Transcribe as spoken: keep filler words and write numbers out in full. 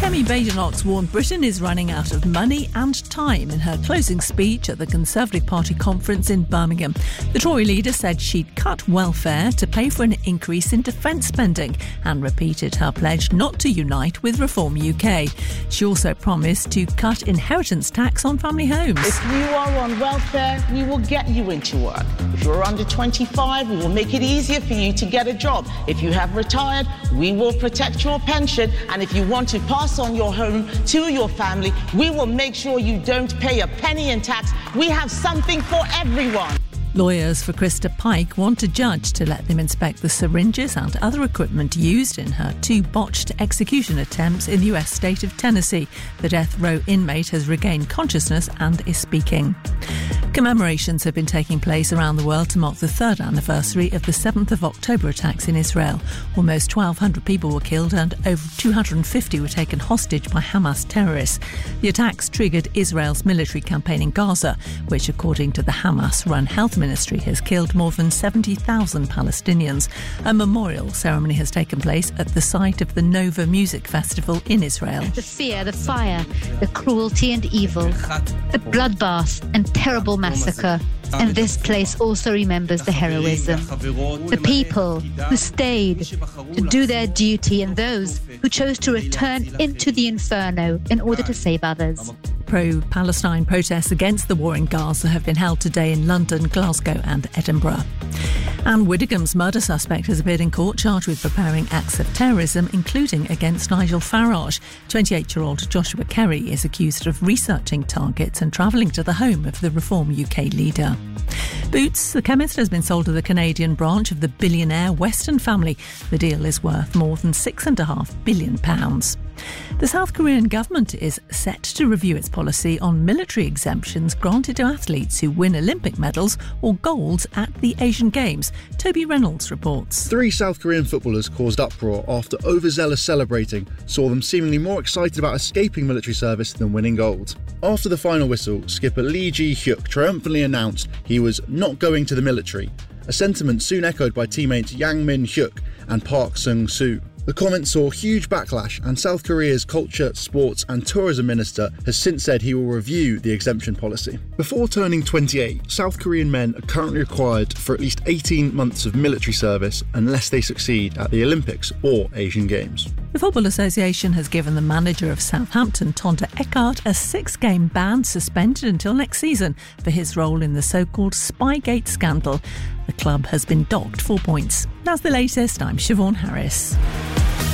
Kemi Badenoch warned Britain is running out of money and time in her closing speech at the Conservative Party conference in Birmingham. The Tory leader said she'd cut welfare to pay for an increase in defence spending and repeated her pledge not to unite with Reform U K. She also promised to cut inheritance tax on family homes. If you are on welfare, we will get you into work. If you're under twenty-five, we will make it easier for you to get a job. If you have retired, we will protect your pension. And if you want to pass on your home to your family, we will make sure you don't pay a penny in tax. We have something for everyone. Lawyers for Krista Pike want a judge to let them inspect the syringes and other equipment used in her two botched execution attempts in the U S state of Tennessee. The death row inmate has regained consciousness and is speaking. Commemorations have been taking place around the world to mark the third anniversary of the seventh of October attacks in Israel. Almost twelve hundred people were killed and over two hundred fifty were taken hostage by Hamas terrorists. The attacks triggered Israel's military campaign in Gaza, which, according to the Hamas-run health ministry, has killed more than seventy thousand Palestinians. A memorial ceremony has taken place at the site of the Nova Music Festival in Israel. The fear, the fire, the cruelty and evil, the bloodbath and terrible massacre. And this place also remembers the heroism, the people who stayed to do their duty and those who chose to return into the inferno in order to save others. Pro-Palestine protests against the war in Gaza have been held today in London, Glasgow and Edinburgh. Anne Widdicombe's murder suspect has appeared in court charged with preparing acts of terrorism, including against Nigel Farage. twenty-eight-year-old Joshua Kerry is accused of researching targets and travelling to the home of the Reform U K leader. Boots, the chemist, has been sold to the Canadian branch of the billionaire Weston family. The deal is worth more than six point five billion pounds. The South Korean government is set to review its policy on military exemptions granted to athletes who win Olympic medals or golds at the Asian Games. Toby Reynolds reports. Three South Korean footballers caused uproar after overzealous celebrating saw them seemingly more excited about escaping military service than winning gold. After the final whistle, skipper Lee Ji-hyuk triumphantly announced he was not going to the military, a sentiment soon echoed by teammates Yang Min-hyuk and Park Sung-soo. The comment saw huge backlash, and South Korea's Culture, Sports and Tourism Minister has since said he will review the exemption policy. Before turning twenty-eight, South Korean men are currently required for at least eighteen months of military service unless they succeed at the Olympics or Asian Games. The Football Association has given the manager of Southampton, Tonda Eckhart, a six-game ban suspended until next season for his role in the so-called Spygate scandal. The club has been docked four points. That's the latest. I'm Siobhan Harris.